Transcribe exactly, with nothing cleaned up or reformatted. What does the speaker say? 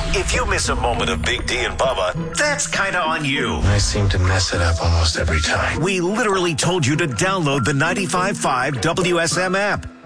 If you miss a moment of Big D and Bubba, that's kind of on you. I seem to mess it up almost every time. We literally told you to download the ninety-five point five W S M app.